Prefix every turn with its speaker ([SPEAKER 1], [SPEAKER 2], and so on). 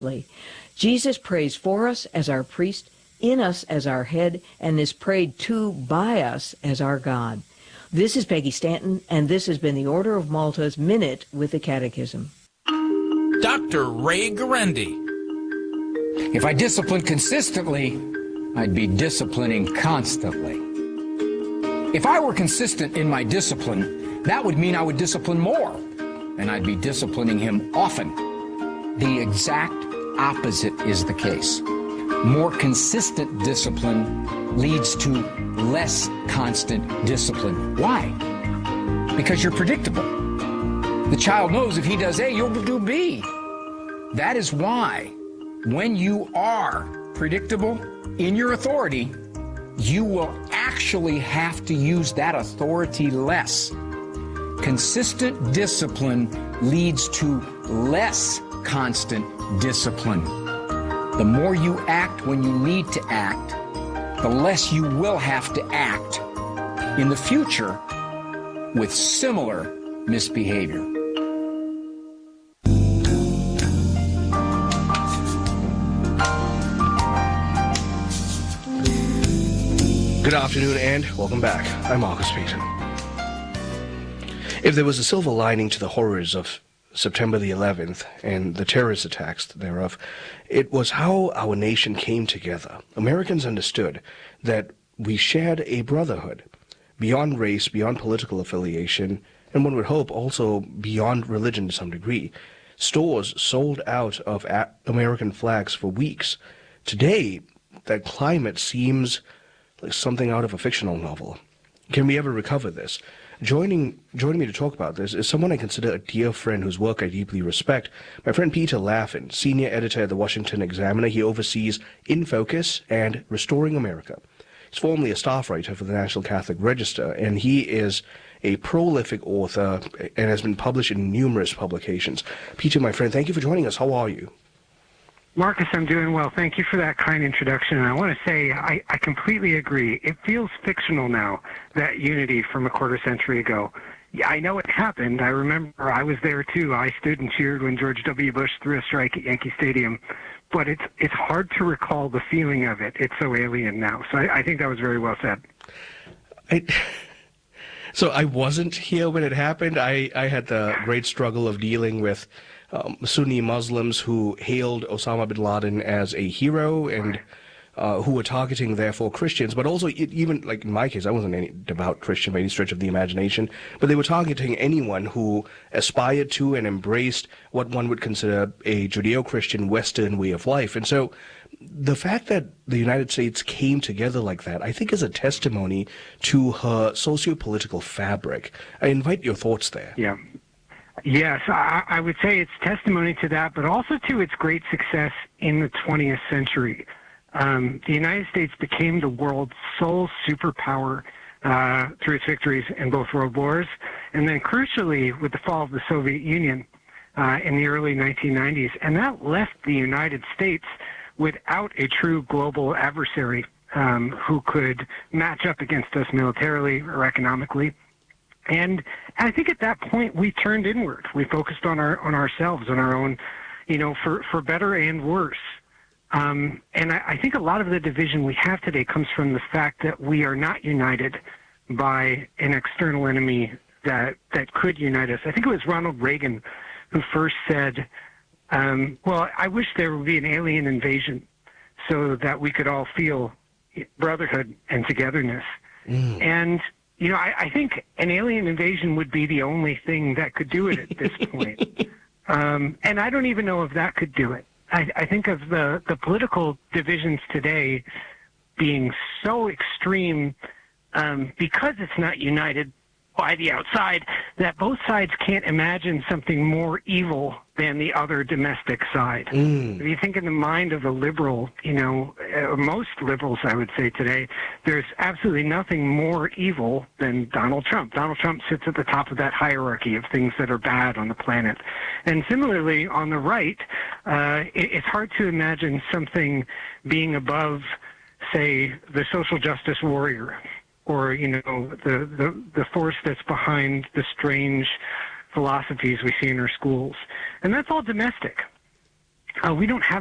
[SPEAKER 1] Jesus prays for us as our priest, in us as our head, and is prayed to by us as our God. This is Peggy Stanton, and this has been the Order of Malta's Minute with the Catechism.
[SPEAKER 2] Dr. Ray Guarendi.
[SPEAKER 3] If I disciplined consistently, I'd be disciplining constantly. If I were consistent in my discipline, that would mean I would discipline more, and I'd be disciplining him often. The exact opposite is the case. More consistent discipline leads to less constant discipline. Why? Because you're predictable. The child knows if he does A, you'll do B. That is why when you are predictable in your authority, you will actually have to use that authority less. Consistent discipline leads to less constant discipline. The more you act when you need to act, the less you will have to act in the future with similar misbehavior.
[SPEAKER 4] Good afternoon and welcome back. I'm Marcus Payton. If there was a silver lining to the horrors of September the 11th and the terrorist attacks thereof, it was how our nation came together. Americans understood that we shared a brotherhood beyond race, beyond political affiliation, and one would hope also beyond religion to some degree. Stores sold out of American flags for weeks. Today, that climate seems like something out of a fictional novel. Can we ever recover this? Joining me to talk about this is someone I consider a dear friend whose work I deeply respect, my friend Peter Laffin, senior editor at the Washington Examiner. He oversees In Focus and Restoring America. He's formerly a staff writer for the National Catholic Register, and he is a prolific author and has been published in numerous publications. Peter, my friend, thank you for joining us. How are you?
[SPEAKER 5] Marcus, I'm doing well. Thank you for that kind introduction. And I want to say I completely agree. It feels fictional now, that unity from a quarter century ago. Yeah, I know it happened. I remember I was there too. I stood and cheered when George W. Bush threw a strike at Yankee Stadium. But it's hard to recall the feeling of it. It's so alien now. So I think that was very well said.
[SPEAKER 4] So I wasn't here when it happened. I had the great struggle of dealing with Sunni Muslims who hailed Osama bin Laden as a hero and who were targeting, therefore, Christians. But also, even like in my case, I wasn't any devout Christian by any stretch of the imagination, but they were targeting anyone who aspired to and embraced what one would consider a Judeo-Christian Western way of life. And so the fact that the United States came together like that, I think, is a testimony to her socio-political fabric. I invite your thoughts there.
[SPEAKER 5] Yeah. Yes, I would say it's testimony to that, but also to its great success in the 20th century. The United States became the world's sole superpower through its victories in both world wars, and then crucially with the fall of the Soviet Union in the early 1990s. And that left the United States without a true global adversary who could match up against us militarily or economically. And I think at that point we turned inward. We focused on ourselves, on our own, for better and worse. And I think a lot of the division we have today comes from the fact that we are not united by an external enemy that could unite us. I think it was Ronald Reagan who first said, well, I wish there would be an alien invasion so that we could all feel brotherhood and togetherness. And I think an alien invasion would be the only thing that could do it at this point. And I don't even know if that could do it. I think of the political divisions today being so extreme because it's not united by the outside that both sides can't imagine something more evil than the other domestic side. If you think in the mind of a liberal, most liberals, I would say today, there's absolutely nothing more evil than Donald Trump. Donald Trump sits at the top of that hierarchy of things that are bad on the planet. And similarly, on the right, it's hard to imagine something being above, say, the social justice warrior, or the force that's behind the strange philosophies we see in our schools. And that's all domestic. We don't have